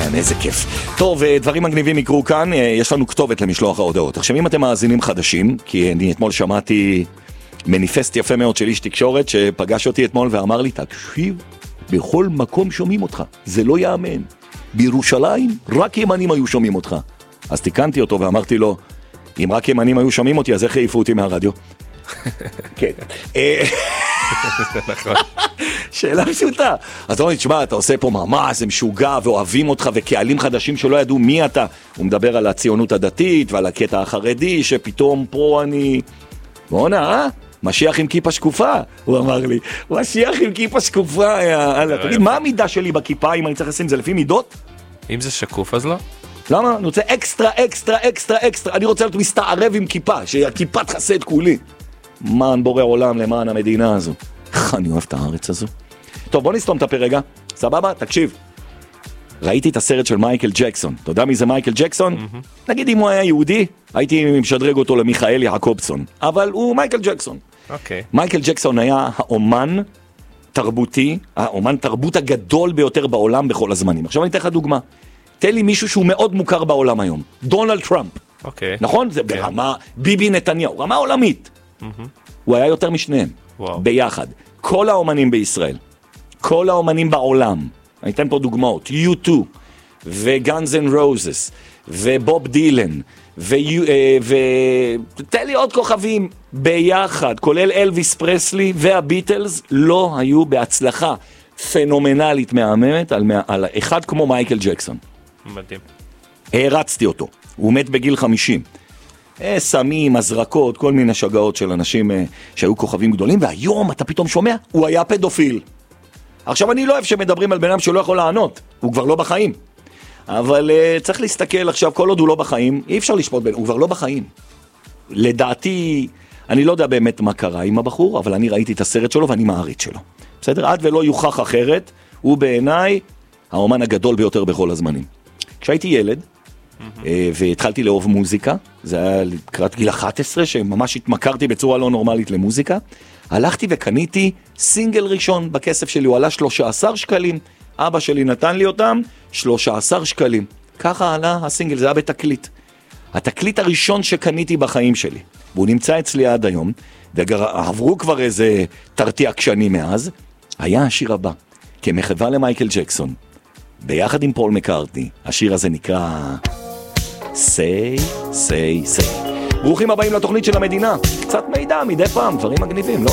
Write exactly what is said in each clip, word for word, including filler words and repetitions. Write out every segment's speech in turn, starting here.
כן, איזה כיף. טוב, דברים מגניבים יקרו כאן, יש לנו כתובת למשלוח ההודעות. עכשיו, אם אתם מאזינים חדשים, כי אני אתמול שמעתי מניפסט יפה מאוד של איש תקשורת, שפגש אותי אתמול ואמר לי, תקשיב, בכל מקום שומעים אותך, זה לא יאמן. בירושלים, רק ימנים היו שומעים אותך. אז תיקנתי אותו ואמרתי לו, אם רק ימנים היו שומעים אותי, אז איך העיפו אותי מהרדיו? כן. נכון. שאלה פשוטה. אז אתה אומר, תשמע, אתה עושה פה ממש, זה משוגע, ואוהבים אותך, וקהלים חדשים שלא ידעו מי אתה. הוא מדבר על הציונות הדתית, ועל הקטע החרדי, שפתאום פה אני... בוא'נה, אה? משיח עם כיפה שקופה, הוא אמר לי. משיח עם כיפה שקופה, יאללה. תגיד, מה המידה שלי בכיפה, אם אני צריך לשים זה לפי מידות? אם זה שקוף, אז לא. למה? אני רוצה אקסטרה, אקסטרה, אקסטרה, אקסטרה. אני רוצה להיות מסתערב עם כיפה, שהכיפה תחסה את כולי. למען בורא עולם, למען המדינה הזו. איך אני אוהב את הארץ הזו. טוב, בוא נסתום את הפרגע. סבבה? תקשיב. ראיתי את הסרט של מייקל ג'קסון. אתה יודע מי זה מייקל ג'קסון? Mm-hmm. נגיד אם הוא היה יהודי, הייתי משדרג אותו למיכאל יעקובסון. אבל הוא מייקל ג'קסון. אוקיי. Okay. מייקל ג'קסון היה האומן תרבותי, האומן תרבות הגדול ביותר בעולם בכל הזמנים. עכשיו אני אתן לך דוגמה. תן לי מישהו שהוא מאוד מוכר בעולם היום. דונלד טראמפ. אוקיי. נכון? זה ברמה, ביבי נתניהו, רמה עולמית. הוא היה יותר משניהם, ביחד. כל האומנים בישראל, כל האומנים בעולם, אני אתן פה דוגמאות, יו טו, וגאנז אנד רוזס, ובוב דילן, ותן לי עוד כוכבים ביחד, כולל אלוויס פרסלי והביטלס, לא היו בהצלחה פנומנלית מהממת על, על אחד כמו מייקל ג'קסון. מדהים. הרצתי אותו, הוא מת בגיל חמישים. סמים, הזרקות, כל מיני שגעות של אנשים שהיו כוכבים גדולים, והיום אתה פתאום שומע, הוא היה פדופיל. עכשיו אני לא אוהב שמדברים על בנם שלא יכול לענות, הוא כבר לא בחיים. אבל uh, צריך להסתכל עכשיו, כל עוד הוא לא בחיים, אי אפשר לשפוט בין, הוא כבר לא בחיים. לדעתי, אני לא יודע באמת מה קרה עם הבחור, אבל אני ראיתי את הסרט שלו ואני מעריץ שלו. בסדר? עד ולא יוכח אחרת, הוא בעיניי האומן הגדול ביותר בכל הזמנים. כשהייתי ילד, והתחלתי לאהוב מוזיקה, זה היה לקראת גיל אחת עשרה, שממש התמכרתי בצורה לא נורמלית למוזיקה, הלכתי וקניתי סינגל ראשון בכסף שלי, הוא עלה שלושה עשר שקלים, אבא שלי נתן לי אותם, שלושה עשר שקלים, ככה עלה הסינגל, זה היה בתקליט. התקליט הראשון שקניתי בחיים שלי, והוא נמצא אצלי עד היום, ועברו כבר איזה תרתי עקשני מאז, היה השיר הבא, כמחווה למייקל ג'קסון, ביחד עם פול מקארטני, השיר הזה נקרא Say, Say, Say. ברוכים הבאים לתוכנית של המדינה, קצת מידע מדי פעם, דברים מגניבים, לא?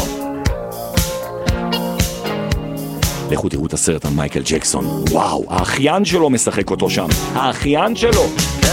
לכו תראו את הסרט על מייקל ג'קסון, וואו, האחיין שלו משחק אותו שם, האחיין שלו.